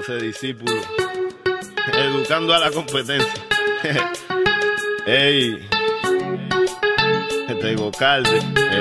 hace discípulo, educando a la competencia. Ey, este Gocalde,